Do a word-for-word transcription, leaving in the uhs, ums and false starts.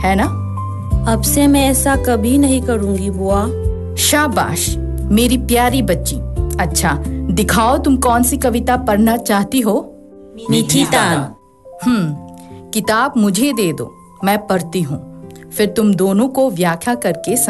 है ना? अब से मैं ऐसा कभी नहीं करूंगी बुआ। शाबाश मेरी प्यारी बच्ची। अच्छा दिखाओ तुम कौन सी कविता पढ़ना चाहती हो? मीठी तान। हम्म किताब मुझे दे दो, मैं पढ़ती हूँ, फिर तुम दोनों को व्याख्या करके